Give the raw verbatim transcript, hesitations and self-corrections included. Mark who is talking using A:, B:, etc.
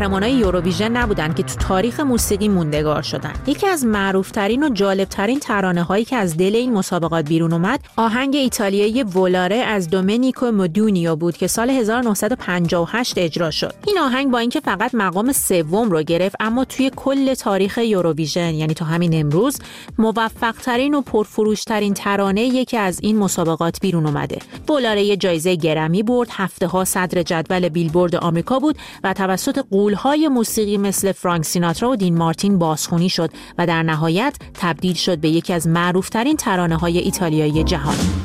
A: قهرمانای یوروویژن نبودن که تو تاریخ موسیقی موندگار شدن. یکی از معروف‌ترین و جالب‌ترین ترانه‌هایی که از دل این مسابقات بیرون اومد، آهنگ ایتالیایی ولاره از دومنیکو مودونیو بود که سال هزار و نهصد و پنجاه و هشت اجرا شد. این آهنگ با اینکه فقط مقام سوم رو گرفت، اما توی کل تاریخ یوروویژن، یعنی تا همین امروز، موفق‌ترین و پرفروش‌ترین ترانه که از این مسابقات بیرون اومده. ولاره جایزه گرمی برد، هفته‌ها صدر جدول بیلبورد آمریکا بود و توسط غول‌های موسیقی مثل فرانک سیناترا و دین مارتین بازخوانی شد و در نهایت تبدیل شد به یکی از معروف‌ترین ترانه‌های ایتالیایی جهان.